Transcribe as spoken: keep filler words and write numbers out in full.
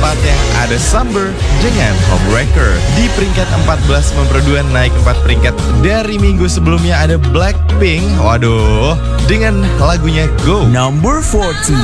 keempatnya ada Summer dengan Homewrecker. Di peringkat empat belas memperduan naik empat peringkat dari minggu sebelumnya ada Blackpink. Waduh, dengan lagunya Go. Number forty.